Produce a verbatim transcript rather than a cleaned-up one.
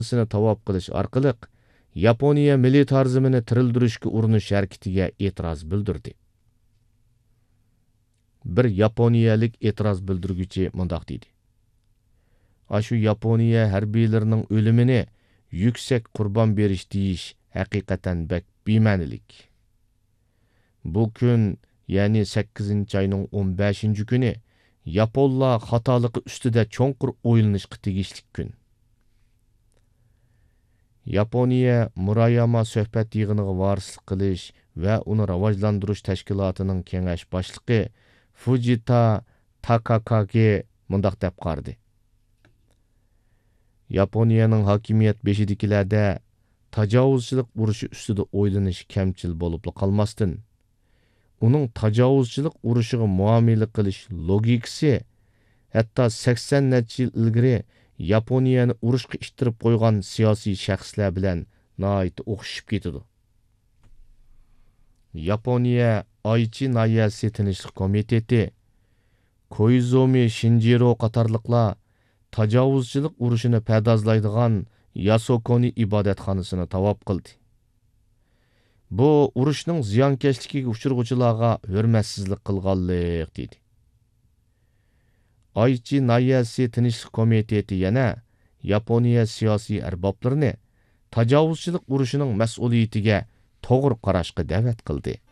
sini tavob qilish orqali Yaponiya militarizmini tirildirishga urinish harakatiga e'tiroz bildirdi. Bir Yaponiyalik e'tiroz bildirguchi mundaq dedi. Aşu Yaponiya harbiylarining o'limini yuksak qurbon berish deyish haqiqatan bek bema'nilik. Bu kun, ya'ni sakkizinchi oyning o'n beshinchi kuni Yaponlar xatoligi ustida cho'nqur o'ylanishga tegishli kun. Yaponiya Murayama suhbat yig'iniga varislik qilish va uni rivojlantirish tashkilotining kengash boshlig'i Fujita Takakage mundaq deb qardi. Yaponiyaning hokimiyat beshidikilarda tajovuzchilik urushi ustida o'ylanish kamchil bo'lib qolmasdan, uning tajovuzchilik urushiga muomala qilish logikasi hatto sakson necha yil ilgari Yaponiyani urushga ishtirib qo'ygan siyosiy shaxslar bilan nihoyat o'xshashib ketadi. Yaponiya Aichi Nayasi Tinchlik komiteti, Koizumi Shinjiro qatorliqlar tajovuzchilik urushini pardozlaydigan Yasokoni ibodatxonasini tavob qildi. Bu urushning ziyonkashligiga uchirg'uvchilarga hurmatsizlik qilganlik dedi. Aichi Nayasi Tinchlik komiteti yana Yaponiya siyosiy arboblarini tajovuzchilik urushining mas'uliyatiga to'g'ri qarashga da'vat qildi.